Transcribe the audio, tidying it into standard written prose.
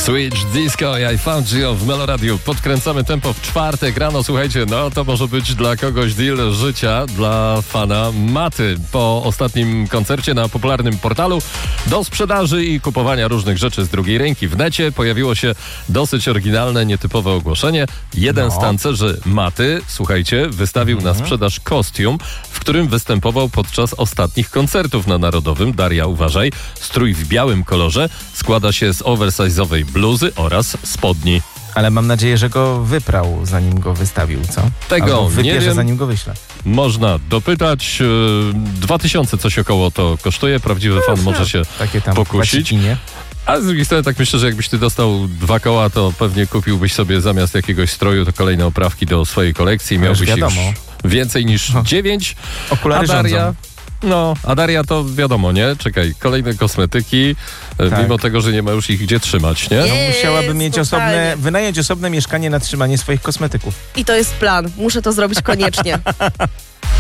Switch Disco, I Found You w Meloradiu. Podkręcamy tempo w czwartek rano. Słuchajcie, no to może być dla kogoś deal życia, dla fana Maty. Po ostatnim koncercie na popularnym portalu do sprzedaży i kupowania różnych rzeczy z drugiej ręki w necie pojawiło się dosyć oryginalne, nietypowe ogłoszenie. Jeden z tancerzy Maty, słuchajcie, wystawił na sprzedaż kostium, w którym występował podczas ostatnich koncertów na Narodowym. Daria, uważaj, strój w białym kolorze składa się z oversize'owej bluzy oraz spodni. Ale mam nadzieję, że go wyprał, zanim go wystawił, co? Tego Albo nie wiem. zanim go wyśle. Można dopytać. 2000 coś około to kosztuje. Prawdziwy fan może się Takie tam pokusić. Wacicinie. A z drugiej strony tak myślę, że jakbyś ty dostał 2 koła, to pewnie kupiłbyś sobie zamiast jakiegoś stroju to kolejne oprawki do swojej kolekcji. Miałbyś już więcej niż 9. Okulary rządzą. A Daria to wiadomo, nie? Czekaj, kolejne kosmetyki, mimo tego, że nie ma już ich gdzie trzymać, nie? No, musiałaby mieć wynająć osobne mieszkanie na trzymanie swoich kosmetyków. I to jest plan. Muszę to zrobić koniecznie.